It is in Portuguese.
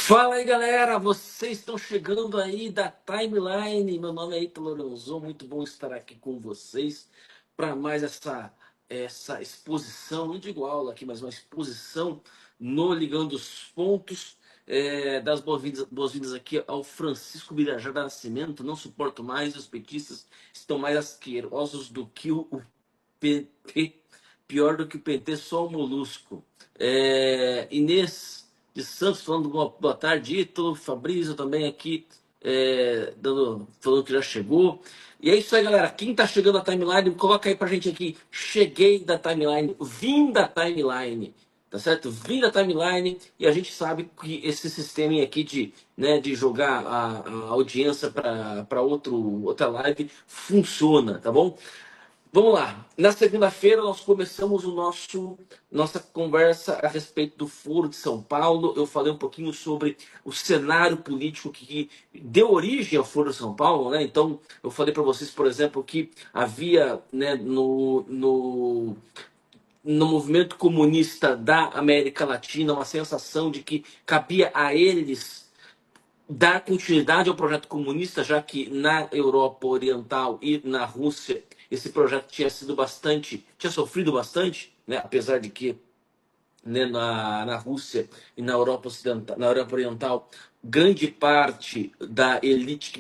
Fala aí, galera! Vocês estão chegando aí da Timeline. Meu nome é Ítalo Lorenzo, muito bom estar aqui com vocês para mais essa exposição, não digo aula aqui, mas uma exposição no Ligando os Pontos. Das boas-vindas aqui ao Francisco Birajara da Nascimento. Não suporto mais, os petistas estão mais asquerosos do que o PT, pior do que o PT, só o molusco. Inês de Santos falando boa tarde, Ítalo, Fabrício também aqui, falando que já chegou. E é isso aí, galera. Quem tá chegando da timeline, coloca aí pra gente aqui. Cheguei da timeline, vim da timeline. Tá certo? Vim da timeline e a gente sabe que esse sistema aqui de jogar a audiência para outra live funciona, tá bom? Vamos lá. Na segunda-feira nós começamos nossa conversa a respeito do Foro de São Paulo. Eu falei um pouquinho sobre o cenário político que deu origem ao Foro de São Paulo, né? Então, eu falei para vocês, por exemplo, que havia, né, no movimento comunista da América Latina uma sensação de que cabia a eles dar continuidade ao projeto comunista, já que na Europa Oriental e na Rússia esse projeto tinha sofrido bastante, né? Apesar de que, né, na Rússia e na Europa Ocidental, na Europa Oriental, grande parte da elite que